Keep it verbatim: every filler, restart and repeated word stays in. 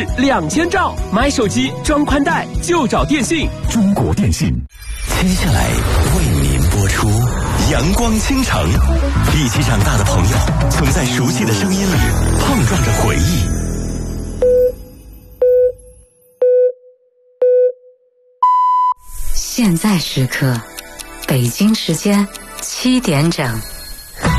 至两千兆。买手机装宽带就找电信。 中国电信。 接下来为您播出《阳光倾城》，一起长大的朋友，曾在熟悉的声音里碰撞着回忆。 现在时刻，北京时间七点整。